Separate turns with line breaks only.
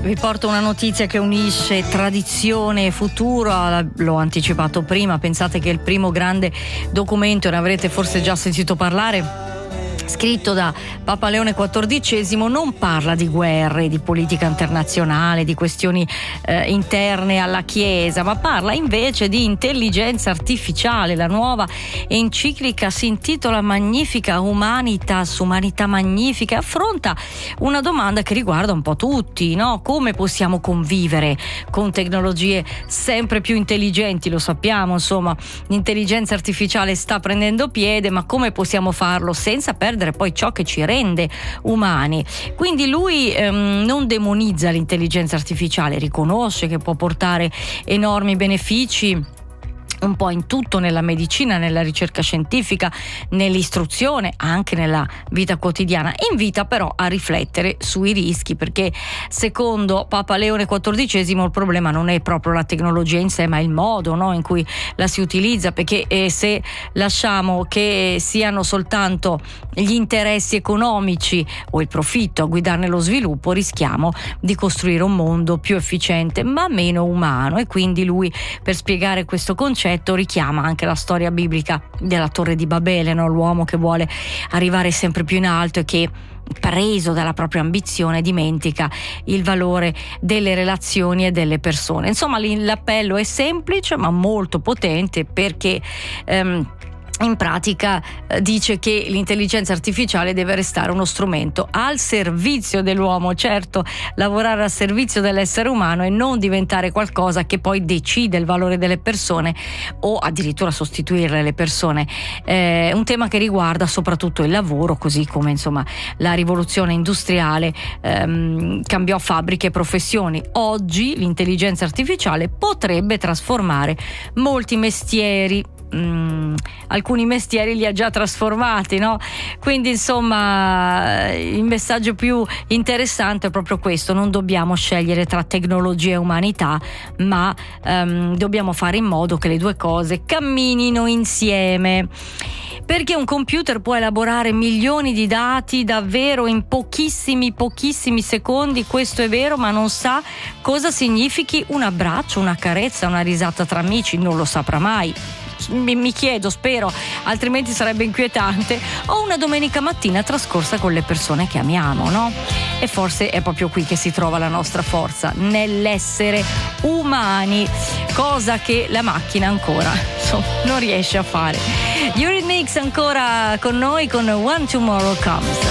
Vi porto una notizia che unisce tradizione e futuro, l'ho anticipato prima, pensate che il primo grande documento, ne avrete forse già sentito parlare, scritto da Papa Leone XIV, non parla di guerre, di politica internazionale, di questioni interne alla Chiesa, ma parla invece di intelligenza artificiale. La nuova enciclica si intitola Magnifica Humanitas, Umanità Magnifica, affronta una domanda che riguarda un po' tutti, no? Come possiamo convivere con tecnologie sempre più intelligenti? Lo sappiamo, insomma, l'intelligenza artificiale sta prendendo piede, ma come possiamo farlo senza perdere poi ciò che ci rende umani? Quindi lui non demonizza l'intelligenza artificiale, riconosce che può portare enormi benefici un po' in tutto, nella medicina, nella ricerca scientifica, nell'istruzione, anche nella vita quotidiana. Invita però a riflettere sui rischi, perché secondo Papa Leone XIV il problema non è proprio la tecnologia in sé, ma il modo, no, in cui la si utilizza, perché se lasciamo che siano soltanto gli interessi economici o il profitto a guidarne lo sviluppo, rischiamo di costruire un mondo più efficiente ma meno umano. E quindi lui, per spiegare questo concetto, richiama anche la storia biblica della Torre di Babele, no? L'uomo che vuole arrivare sempre più in alto e che, preso dalla propria ambizione, dimentica il valore delle relazioni e delle persone. Insomma, l'appello è semplice ma molto potente, perché in pratica dice che l'intelligenza artificiale deve restare uno strumento al servizio dell'uomo, certo, lavorare al servizio dell'essere umano e non diventare qualcosa che poi decide il valore delle persone o addirittura sostituire le persone. Un tema che riguarda soprattutto il lavoro, così come insomma la rivoluzione industriale cambiò fabbriche e professioni. Oggi l'intelligenza artificiale potrebbe trasformare molti mestieri. Alcuni mestieri li ha già trasformati, no? Quindi insomma il messaggio più interessante è proprio questo: non dobbiamo scegliere tra tecnologia e umanità, ma dobbiamo fare in modo che le due cose camminino insieme, perché un computer può elaborare milioni di dati davvero in pochissimi secondi, questo è vero, ma non sa cosa significhi un abbraccio, una carezza, una risata tra amici, non lo saprà mai. Mi chiedo, spero, altrimenti sarebbe inquietante, o una domenica mattina trascorsa con le persone che amiamo, no? E forse è proprio qui che si trova la nostra forza, nell'essere umani, cosa che la macchina ancora non riesce a fare. Eurythmics ancora con noi con When Tomorrow Comes.